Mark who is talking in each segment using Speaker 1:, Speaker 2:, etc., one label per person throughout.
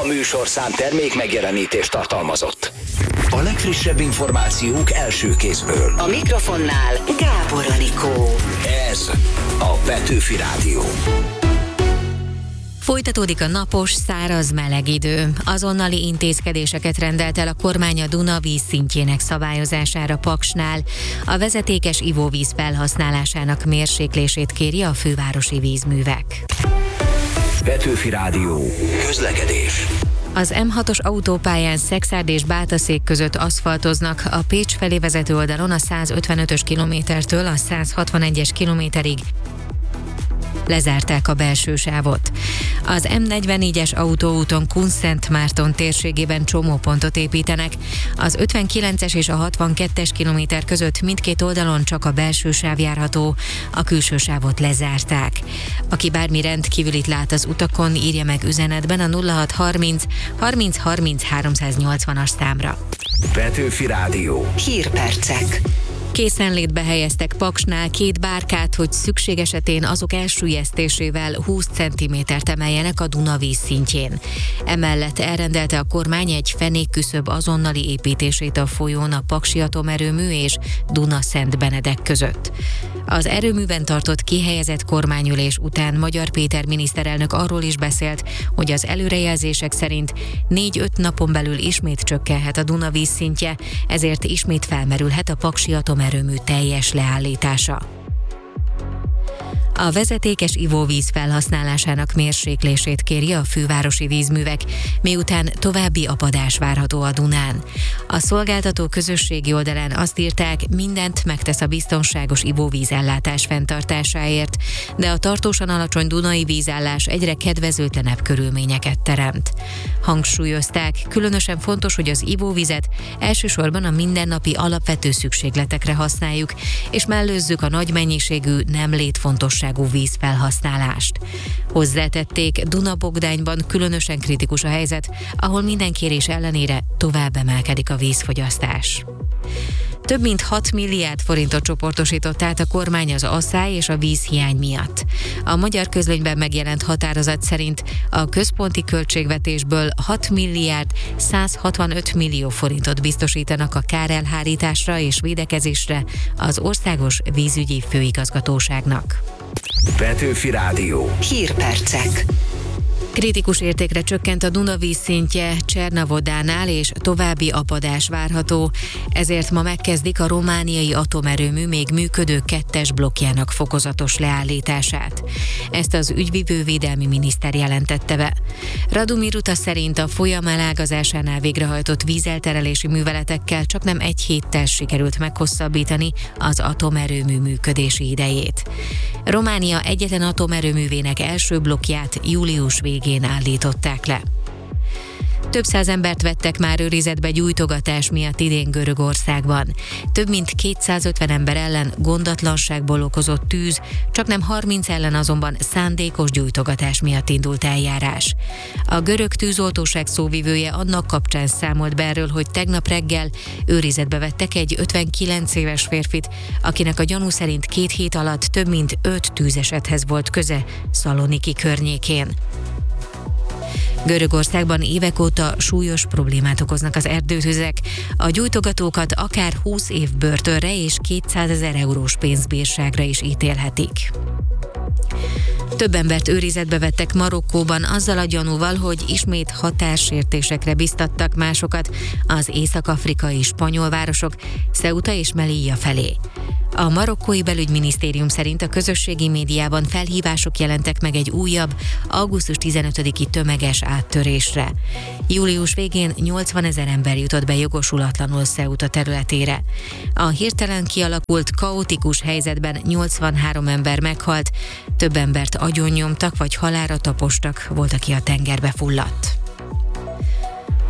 Speaker 1: A műsorszám termék megjelenítést tartalmazott. A legfrissebb információk első kézből.
Speaker 2: A mikrofonnál Gábor Anikó.
Speaker 1: Ez a Petőfi Rádió.
Speaker 3: Folytatódik a napos, száraz, meleg idő. Azonnali intézkedéseket rendelt el a kormány a Duna vízszintjének szabályozására Paksnál. A vezetékes ivóvíz felhasználásának mérséklését kéri a fővárosi vízművek.
Speaker 1: Petőfi Rádió. Közlekedés.
Speaker 3: Az M6-os autópályán Szekszárd és Bátaszék között aszfaltoznak, a Pécs felé vezető oldalon a 155-ös kilométertől a 161-es kilométerig. Lezárták a belső sávot. Az M44-es autóúton Kunszentmárton térségében csomópontot építenek. Az 59-es és a 62-es kilométer között mindkét oldalon csak a belső sáv járható, a külső sávot lezárták. Aki bármi rendkívülit lát az utakon, írja meg üzenetben a 0630 30 30 380-as számra.
Speaker 1: Petőfi Rádió.
Speaker 2: Hírpercek.
Speaker 3: Készenlétbe helyeztek Paksnál 2 bárkát, hogy szükség esetén azok elsüllyesztésével 20 cm-t emeljenek a Duna vízszintjén. Emellett elrendelte a kormány egy fenékküszöb azonnali építését a folyón a Paksi Atomerőmű és Duna-Szent Benedek között. Az erőműben tartott kihelyezett kormányülés után Magyar Péter miniszterelnök arról is beszélt, hogy az előrejelzések szerint 4-5 napon belül ismét csökkenhet a Duna vízszintje, ezért ismét felmerülhet a Paksi Atomerőmű teljes leállítása. A vezetékes ivóvíz felhasználásának mérséklését kéri a fővárosi vízművek, miután további apadás várható a Dunán. A szolgáltató közösségi oldalán azt írták, mindent megtesz a biztonságos ivóvíz ellátás fenntartásáért, de a tartósan alacsony dunai vízállás egyre kedvezőtlenebb körülményeket teremt. Hangsúlyozták, különösen fontos, hogy az ivóvizet elsősorban a mindennapi alapvető szükségletekre használjuk, és mellőzzük a nagy mennyiségű, nem létfontosságú vízfelhasználást. Hozzátették, Duna-Bogdányban különösen kritikus a helyzet, ahol minden kérés ellenére tovább emelkedik a vízfogyasztás. Több mint 6 milliárd forintot csoportosított át a kormány az asszály és a vízhiány miatt. A Magyar Közlönyben megjelent határozat szerint a központi költségvetésből 6 milliárd 165 millió forintot biztosítanak a kárelhárításra és védekezésre az Országos Vízügyi Főigazgatóságnak.
Speaker 1: Petőfi Rádió.
Speaker 2: Hírpercek.
Speaker 3: Kritikus értékre csökkent a Duna vízszintje Csernavodánál, és további apadás várható, ezért ma megkezdik a romániai atomerőmű még működő 2-es blokkjának fokozatos leállítását. Ezt az ügyvivővédelmi miniszter jelentette be. Radomir Uta szerint a folyam elágazásánál végrehajtott vízelterelési műveletekkel csaknem 1 héttel sikerült meghosszabbítani az atomerőmű működési idejét. Románia egyetlen atomerőművének első blokkját július végén állították le. Több száz embert vettek már őrizetbe gyújtogatás miatt idén Görögországban. Több mint 250 ember ellen gondatlanságból okozott tűz, csaknem 30 ellen azonban szándékos gyújtogatás miatt indult eljárás. A görög tűzoltóság szóvivője annak kapcsán számolt be erről, hogy tegnap reggel őrizetbe vettek egy 59 éves férfit, akinek a gyanú szerint 2 hét alatt több mint 5 tűzesethez volt köze Szaloniki környékén. Görögországban évek óta súlyos problémát okoznak az erdőtüzek. A gyújtogatókat akár 20 év börtönre és 200 000 eurós pénzbírságra is ítélhetik. Több embert őrizetbe vettek Marokkóban azzal a gyanúval, hogy ismét határsértésekre biztattak másokat az észak-afrikai spanyol városok Ceuta és Melilla felé. A marokkói belügyminisztérium szerint a közösségi médiában felhívások jelentek meg egy újabb, augusztus 15-i tömeges áttörésre. Július végén 80 000 ember jutott be jogosulatlanul Ceuta területére. A hirtelen kialakult kaotikus helyzetben 83 ember meghalt, több embert agyonnyomtak vagy halálra tapostak, volt, aki a tengerbe fulladt.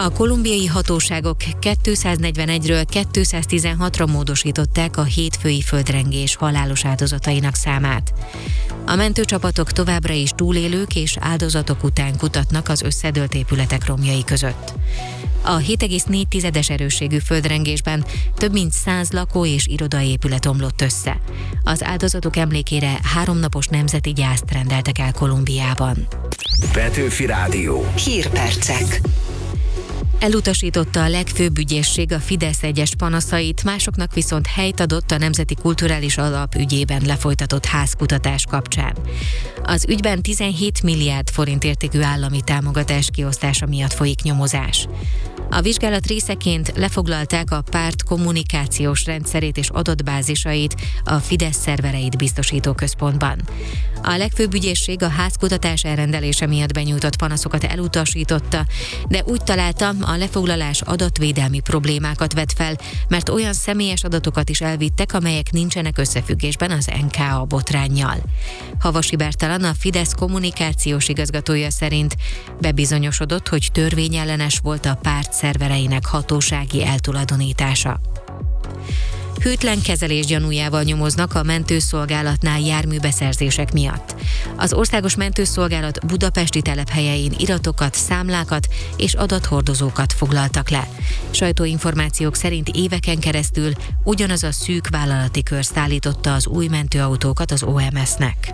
Speaker 3: A kolumbiai hatóságok 241-ről 216-ra módosították a hétfői földrengés halálos áldozatainak számát. A mentőcsapatok továbbra is túlélők és áldozatok után kutatnak az összedőlt épületek romjai között. A 7,4-es erősségű földrengésben több mint 100 lakó- és irodaépület omlott össze. Az áldozatok emlékére 3 napos nemzeti gyászt rendeltek el Kolumbiában.
Speaker 1: Petőfi Rádió.
Speaker 2: Hírpercek.
Speaker 3: Elutasította a legfőbb ügyészség a Fidesz egyes panaszait, másoknak viszont helyt adott a Nemzeti Kulturális Alap ügyében lefolytatott házkutatás kapcsán. Az ügyben 17 milliárd forint értékű állami támogatás kiosztása miatt folyik nyomozás. A vizsgálat részeként lefoglalták a párt kommunikációs rendszerét és adatbázisait a Fidesz szervereit biztosító központban. A legfőbb ügyészség a házkutatás elrendelése miatt benyújtott panaszokat elutasította, de úgy találta, a lefoglalás adatvédelmi problémákat vet fel, mert olyan személyes adatokat is elvittek, amelyek nincsenek összefüggésben az NKA botránnyal. Havasi Bertalan, a Fidesz kommunikációs igazgatója szerint bebizonyosodott, hogy törvényellenes volt a párt szervereinek hatósági eltulajdonítása. Hűtlen kezelés gyanújával nyomoznak a mentőszolgálatnál járműbeszerzések miatt. Az Országos Mentőszolgálat budapesti telephelyein iratokat, számlákat és adathordozókat foglaltak le. Sajtóinformációk szerint éveken keresztül ugyanaz a szűk vállalati kör szállította az új mentőautókat az OMS-nek.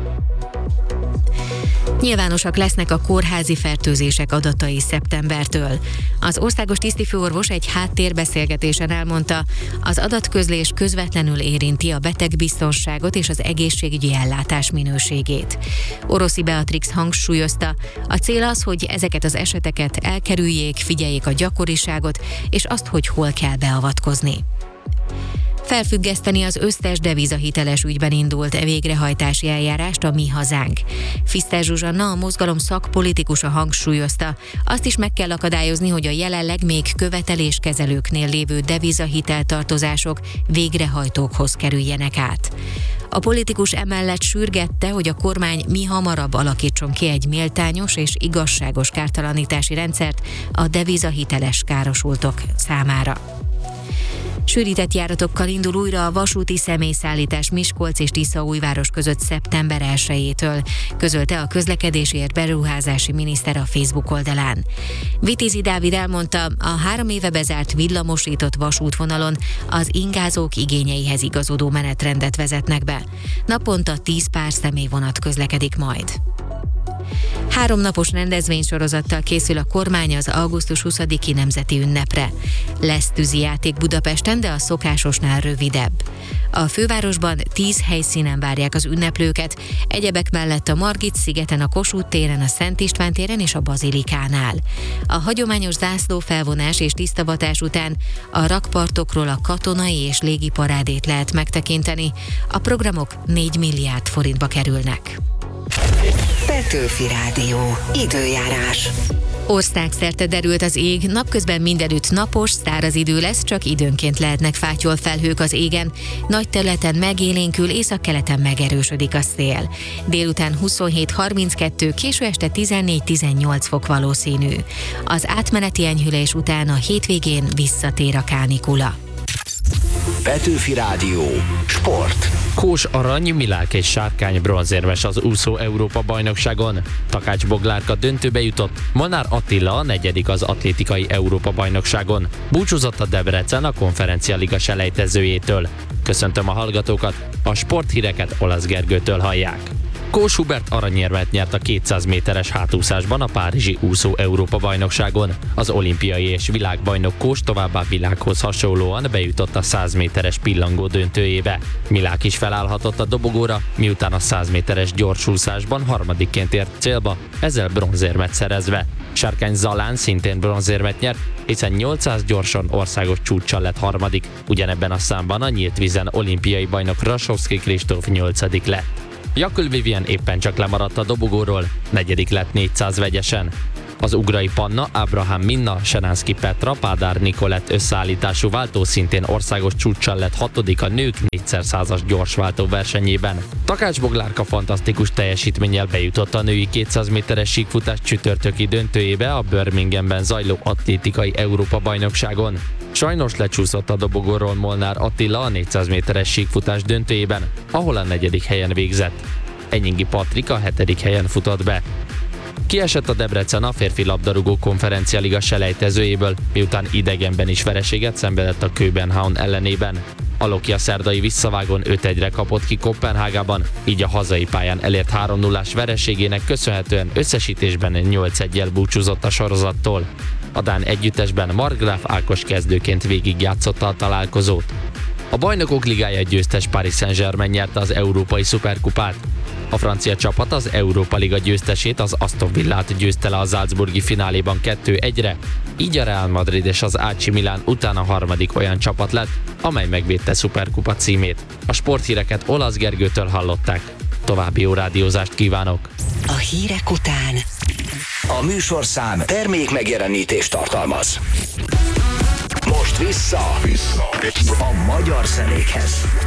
Speaker 3: Nyilvánosak lesznek a kórházi fertőzések adatai szeptembertől. Az országos tisztifőorvos egy háttérbeszélgetésen elmondta, az adatközlés közvetlenül érinti a betegbiztonságot és az egészségügyi ellátás minőségét. Oroszi Beatrix hangsúlyozta, a cél az, hogy ezeket az eseteket elkerüljék, figyeljék a gyakoriságot és azt, hogy hol kell beavatkozni. Felfüggeszteni az összes devizahiteles ügyben indult végrehajtási eljárást a Mi Hazánk. Fiszter Zsuzsanna, a mozgalom szakpolitikusa hangsúlyozta, azt is meg kell akadályozni, hogy a jelenleg még követeléskezelőknél lévő devizahiteltartozások végrehajtókhoz kerüljenek át. A politikus emellett sürgette, hogy a kormány mihamarabb alakítson ki egy méltányos és igazságos kártalanítási rendszert a devizahiteles károsultok számára. Sűrített járatokkal indul újra a vasúti személyszállítás Miskolc és Tiszaújváros között szeptember 1-től, közölte a közlekedésért beruházási miniszter a Facebook oldalán. Vitézi Dávid elmondta, a 3 éve bezárt villamosított vasútvonalon az ingázók igényeihez igazodó menetrendet vezetnek be. Naponta 10 pár személyvonat közlekedik majd. 3 napos rendezvénysorozattal készül a kormány az augusztus 20-i nemzeti ünnepre. Lesz tűzijáték Budapesten, de a szokásosnál rövidebb. A fővárosban 10 helyszínen várják az ünneplőket, egyebek mellett a Margit-szigeten, a Kossuth téren, a Szent István téren és a Bazilikánál. A hagyományos zászlófelvonás és tisztavatás után a rakpartokról a katonai és légiparádét lehet megtekinteni. A programok 4 milliárd forintba kerülnek.
Speaker 2: Petőfi Rádió. Időjárás.
Speaker 3: Országszerte derült az ég, napközben mindenütt napos, száraz idő lesz, csak időnként lehetnek fátyolfelhők az égen. Nagy területen megélénkül, északkeleten megerősödik a szél. Délután 27-32, késő este 14-18 fok valószínű. Az átmeneti enyhülés után a hétvégén visszatér a kánikula.
Speaker 1: Petőfi Rádió. Sport.
Speaker 4: Kós arany, Milák és Sárkány bronzérmes az úszó Európa-bajnokságon. Takács Boglárka döntőbe jutott, Molnár Attila a 4. az atlétikai Európa-bajnokságon. Búcsúzott a Debrecen a konferencialiga selejtezőjétől. Köszöntöm a hallgatókat, a sporthíreket Olasz Gergőtől hallják. Kós Hubert aranyérmet nyert a 200 méteres hátúszásban a párizsi úszó Európa-bajnokságon. Az olimpiai és világbajnok Kós továbbá Világhoz hasonlóan bejutott a 100 méteres pillangó döntőjébe. Milák is felállhatott a dobogóra, miután a 100 méteres gyorsúszásban harmadikként ért célba, ezzel bronzérmet szerezve. Sárkány Zalán szintén bronzérmet nyert, hiszen 800 gyorsan országos csúccsal lett harmadik, ugyanebben a számban a nyílt vízen olimpiai bajnok Rasowski Kristóf 8. lett. Jakub Vivien éppen csak lemaradt a dobogóról, 4. lett 400 vegyesen. Az ugrai Panna, Abraham Minna, Seránszky Petra, Pádár Nikolett összeállítású váltó szintén országos csúccsal lett 6. a nők 4x100-as gyorsváltó versenyében. Takács Boglárka fantasztikus teljesítménnyel bejutott a női 200 méteres síkfutás csütörtöki döntőjébe a Birminghamben zajló atlétikai Európa-bajnokságon. Sajnos lecsúszott a dobogóról Molnár Attila a 400 méteres síkfutás döntőjében, ahol a 4. helyen végzett. Enyingi Patrik a 7. helyen futott be. Kiesett a Debrecen a férfi labdarúgó konferencialiga selejtezőjéből, miután idegenben is vereséget szenvedett a Köbenhavn ellenében. A Lokia szerdai visszavágón 5-1-re kapott ki Koppenhágában, így a hazai pályán elért 3-0-ás vereségének köszönhetően összesítésben 8-1-jel búcsúzott a sorozattól. A dán együttesben Markgraf Ákos kezdőként végigjátszotta a találkozót. A Bajnokok Ligája győztes Paris Saint-Germain nyerte az Európai Szuperkupát. A francia csapat az Európa Liga győztesét, az Aston Villát győzte le a salzburgi fináléban 2-1-re, így a Real Madrid és az AC Milan után a harmadik olyan csapat lett, amely megvédte Szuperkupa címét. A sporthíreket Olasz Gergőtől hallották. További jó rádiózást kívánok!
Speaker 2: A hírek után
Speaker 1: A műsorszám termék megjelenítést tartalmaz. Most vissza a magyar zenékhez.